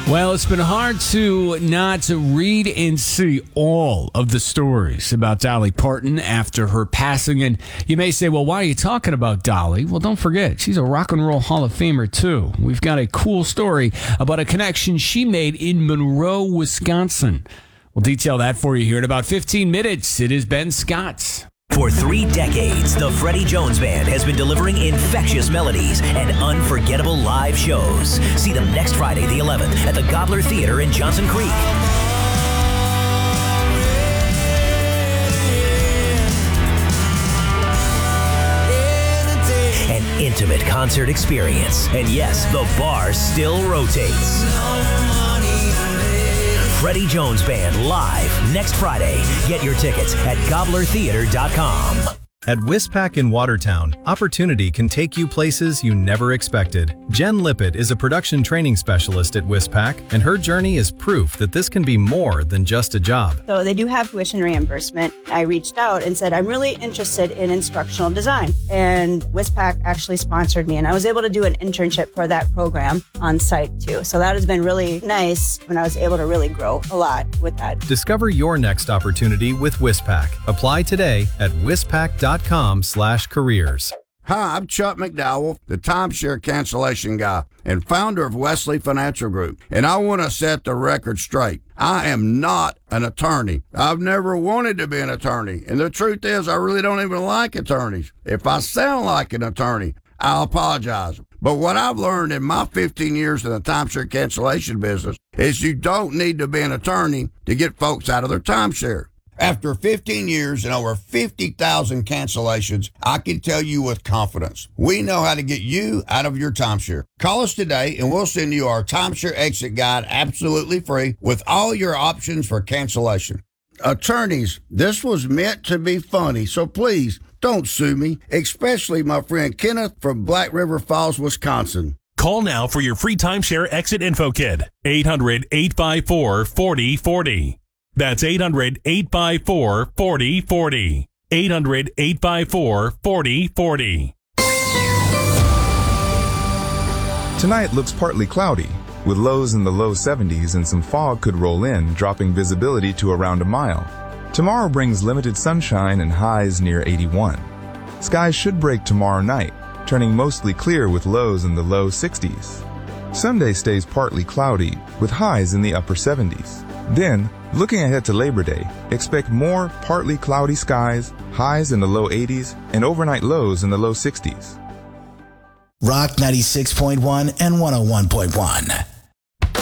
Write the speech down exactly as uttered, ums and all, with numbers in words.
Well, it's been hard to not read and see all of the stories about Dolly Parton after her passing. And you may say, well, why are you talking about Dolly? Well, don't forget, she's a rock and roll Hall of Famer, too. We've got a cool story about a connection she made in Monroe, Wisconsin. We'll detail that for you here in about fifteen minutes. It is Ben Scott. For three decades, the Freddie Jones Band has been delivering infectious melodies and unforgettable live shows. See them next Friday, the eleventh, at the Gobbler Theater in Johnson Creek. An intimate concert experience. And yes, the bar still rotates. Freddie Jones Band live next Friday. Get your tickets at gobbler theater dot com. At Wispac in Watertown, opportunity can take you places you never expected. Jen Lippett is a production training specialist at Wispac, and her journey is proof that this can be more than just a job. So they do have tuition reimbursement. I reached out and said, I'm really interested in instructional design. And Wispac actually sponsored me, and I was able to do an internship for that program on site too. So that has been really nice, and I was able to really grow a lot with that. Discover your next opportunity with Wispac. Apply today at wispac dot com slash careers. Hi, I'm Chuck McDowell, the timeshare cancellation guy and founder of Wesley Financial Group, and I want to set the record straight. I am not an attorney. I've never wanted to be an attorney, and the truth is I really don't even like attorneys. If I sound like an attorney, I'll apologize. But what I've learned in my fifteen years in the timeshare cancellation business is you don't need to be an attorney to get folks out of their timeshare. After fifteen years and over fifty thousand cancellations, I can tell you with confidence, we know how to get you out of your timeshare. Call us today and we'll send you our timeshare exit guide absolutely free with all your options for cancellation. Attorneys, this was meant to be funny, so please don't sue me, especially my friend Kenneth from Black River Falls, Wisconsin. Call now for your free timeshare exit info kit. eight hundred, eight five four, four oh four oh. That's eight hundred, eight five four, four oh four oh. eight hundred, eight five four, four oh four oh. Tonight looks partly cloudy, with lows in the low seventies and some fog could roll in, dropping visibility to around a mile. Tomorrow brings limited sunshine and highs near eighty-one. Skies should break tomorrow night, turning mostly clear with lows in the low sixties. Sunday stays partly cloudy, with highs in the upper seventies. Then, looking ahead to Labor Day, expect more partly cloudy skies, highs in the low eighties, and overnight lows in the low sixties. Rock ninety-six point one and one oh one point one.